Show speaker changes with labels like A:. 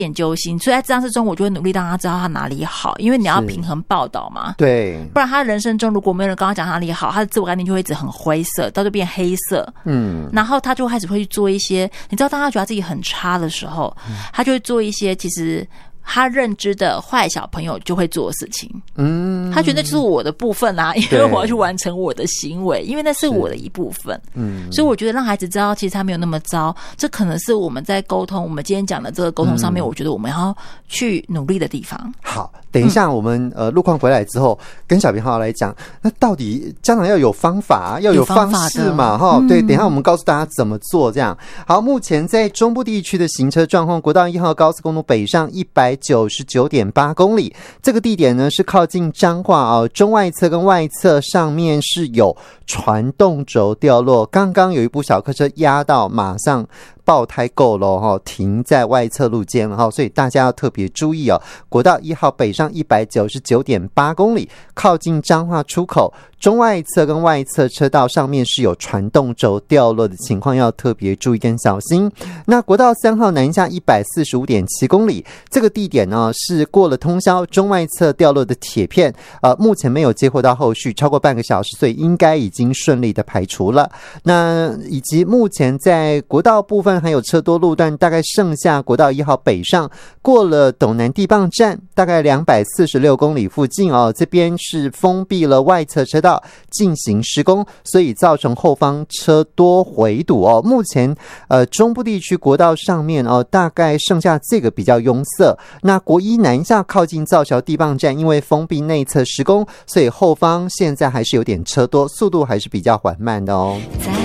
A: 研究心，所以在这样之中我就会努力让他知道他哪里好，因为你要平衡报道嘛，
B: 对，
A: 不然他人生中如果没有人跟他讲哪里好，他的自我概念就会一直很灰色，到就变黑色，然后他就开始会去做一些，你知道当他觉得自己很差的时候，他就会做一些其实他认知的坏小朋友就会做的事情，他觉得就是我的部分啊，因为我要去完成我的行为，因为那是我的一部分，所以我觉得让孩子知道其实他没有那么糟，这可能是我们在沟通，我们今天讲的这个沟通上面，我觉得我们要去努力的地方。
B: 好，等一下我们路况回来之后，跟小平好好来讲，那到底家长要有方法，要有方式嘛，对，等一下我们告诉大家怎么做这样。好，目前在中部地区的行车状况，国道1号高速公路北上199.8公里，这个地点呢是靠近彰化中外侧跟外侧上面是有传动轴掉落，刚刚有一部小客车压到，马上爆胎够了停在外侧路肩了，所以大家要特别注意国道1号北上199.8公里，靠近彰化出口中外侧跟外侧车道上面是有传动轴掉落的情况，要特别注意跟小心。那国道3号南下145.7公里，这个地点呢是过了通宵中外侧掉落的铁片，目前没有接获到后续，超过半个小时，所以应该已经顺利的排除了。那以及目前在国道部分还有车多路段，大概剩下国道1号北上过了斗南地磅站大概246公里附近这边是封闭了外侧车道进行施工，所以造成后方车多回堵目前中部地区国道上面大概剩下这个比较拥塞。那国一南下靠近造桥地磅站，因为封闭内侧施工，所以后方现在还是有点车多，速度还是比较缓慢的